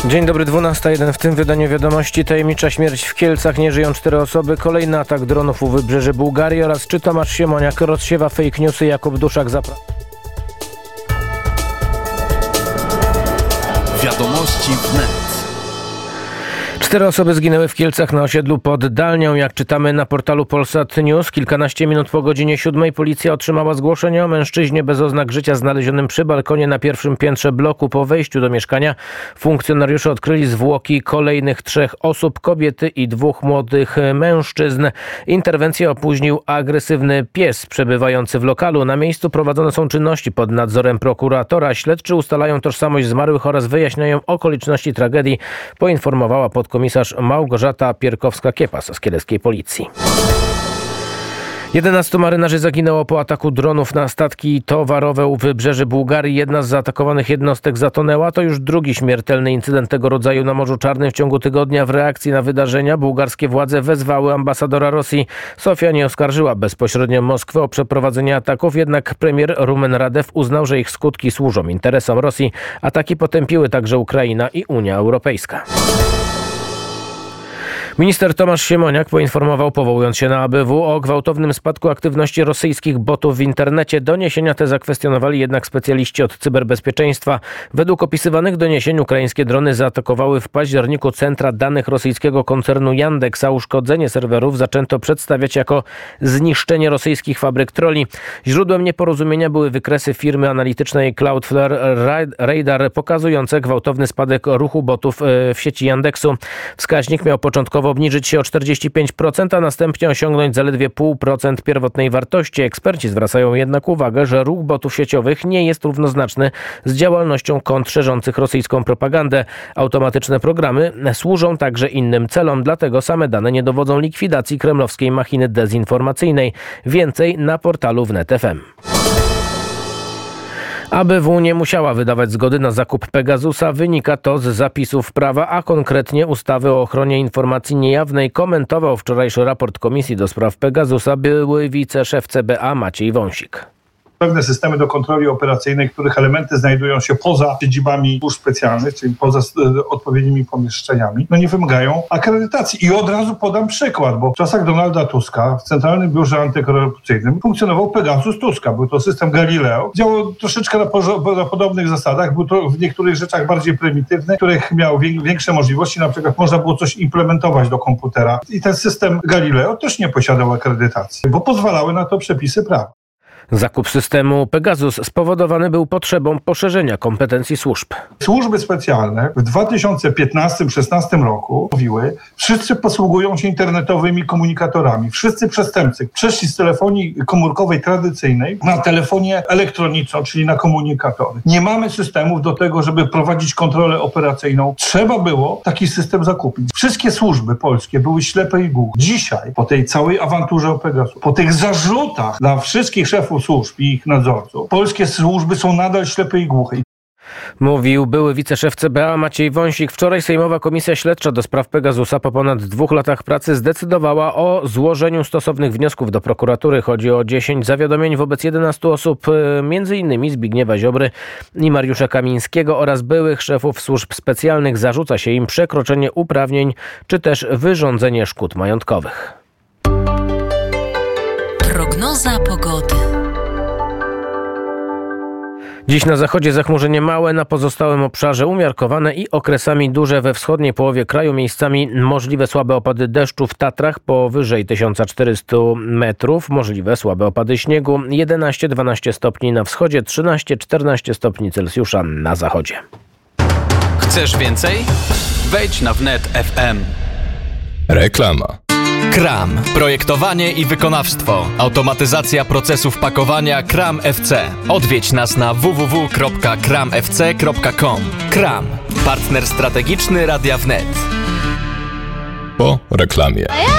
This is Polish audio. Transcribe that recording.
Dzień dobry, 12:01. W tym wydaniu wiadomości: tajemnicza śmierć w Kielcach, nie żyją 4 osoby, kolejny atak dronów u wybrzeży Bułgarii oraz czy Tomasz Siemoniak rozsiewa fake newsy. Jakub Duszak, zapraszam. Wiadomości wnet. 4 osoby zginęły w Kielcach na osiedlu pod Dalnią. Jak czytamy na portalu Polsat News, kilkanaście minut po godzinie 7 policja otrzymała zgłoszenie o mężczyźnie bez oznak życia znalezionym przy balkonie na pierwszym piętrze bloku. Po wejściu do mieszkania funkcjonariusze odkryli zwłoki kolejnych 3 osób, kobiety i 2 młodych mężczyzn. Interwencję opóźnił agresywny pies przebywający w lokalu. Na miejscu prowadzone są czynności pod nadzorem prokuratora. Śledczy ustalają tożsamość zmarłych oraz wyjaśniają okoliczności tragedii, poinformowała podkomisarz Małgorzata Pierkowska-Kiepas z kieleckiej policji. 11 marynarzy zaginęło po ataku dronów na statki towarowe u wybrzeży Bułgarii. Jedna z zaatakowanych jednostek zatonęła. To już drugi śmiertelny incydent tego rodzaju na Morzu Czarnym w ciągu tygodnia. W reakcji na wydarzenia bułgarskie władze wezwały ambasadora Rosji. Sofia nie oskarżyła bezpośrednio Moskwę o przeprowadzenie ataków, jednak premier Rumen Radew uznał, że ich skutki służą interesom Rosji. Ataki potępiły także Ukraina i Unia Europejska. Minister Tomasz Siemoniak poinformował, powołując się na ABW, o gwałtownym spadku aktywności rosyjskich botów w internecie. Doniesienia te zakwestionowali jednak specjaliści od cyberbezpieczeństwa. Według opisywanych doniesień ukraińskie drony zaatakowały w październiku centra danych rosyjskiego koncernu Yandex, a uszkodzenie serwerów zaczęto przedstawiać jako zniszczenie rosyjskich fabryk troli. Źródłem nieporozumienia były wykresy firmy analitycznej Cloudflare Radar pokazujące gwałtowny spadek ruchu botów w sieci Yandexu. Wskaźnik miał początkowo obniżyć się o 45%, a następnie osiągnąć zaledwie 0,5% pierwotnej wartości. Eksperci zwracają jednak uwagę, że ruch botów sieciowych nie jest równoznaczny z działalnością kont szerzących rosyjską propagandę. Automatyczne programy służą także innym celom, dlatego same dane nie dowodzą likwidacji kremlowskiej machiny dezinformacyjnej. Więcej na portalu wnet.fm. ABW nie musiała wydawać zgody na zakup Pegasusa. Wynika to z zapisów prawa, a konkretnie ustawy o ochronie informacji niejawnej. Komentował wczorajszy raport Komisji do spraw Pegasusa były wiceszef CBA Maciej Wąsik. Pewne systemy do kontroli operacyjnej, których elementy znajdują się poza siedzibami służb specjalnych, czyli poza odpowiednimi pomieszczeniami, nie wymagają akredytacji. I od razu podam przykład, bo w czasach Donalda Tuska w Centralnym Biurze Antykorupcyjnym funkcjonował Pegasus Tuska. Był to system Galileo. Działał troszeczkę na podobnych zasadach. Był to w niektórych rzeczach bardziej prymitywny, których miał większe możliwości. Na przykład można było coś implementować do komputera. I ten system Galileo też nie posiadał akredytacji, bo pozwalały na to przepisy prawa. Zakup systemu Pegasus spowodowany był potrzebą poszerzenia kompetencji służb. Służby specjalne w 2015-16 roku mówiły, wszyscy posługują się internetowymi komunikatorami. Wszyscy przestępcy przeszli z telefonii komórkowej tradycyjnej na telefonię elektroniczną, czyli na komunikatory. Nie mamy systemów do tego, żeby prowadzić kontrolę operacyjną. Trzeba było taki system zakupić. Wszystkie służby polskie były ślepe i głuche. Dzisiaj, po tej całej awanturze o Pegasus, po tych zarzutach dla wszystkich szefów służb i ich nadzorców, polskie służby są nadal ślepe i głuche. Mówił były wiceszef CBA Maciej Wąsik. Wczoraj Sejmowa Komisja Śledcza do spraw Pegasusa po ponad 2 latach pracy zdecydowała o złożeniu stosownych wniosków do prokuratury. Chodzi o 10 zawiadomień wobec 11 osób, m.in. Zbigniewa Ziobry i Mariusza Kamińskiego oraz byłych szefów służb specjalnych. Zarzuca się im przekroczenie uprawnień czy też wyrządzenie szkód majątkowych. Prognoza pogody. Dziś na zachodzie zachmurzenie małe, na pozostałym obszarze umiarkowane i okresami duże. We wschodniej połowie kraju miejscami możliwe słabe opady deszczu, w Tatrach powyżej 1400 metrów, możliwe słabe opady śniegu, 11-12 stopni na wschodzie, 13-14 stopni Celsjusza na zachodzie. Chcesz więcej? Wejdź na wnet.fm. Reklama. KRAM. Projektowanie i wykonawstwo. Automatyzacja procesów pakowania KRAM FC. Odwiedź nas na www.kramfc.com. KRAM. Partner strategiczny Radia Wnet. Po reklamie.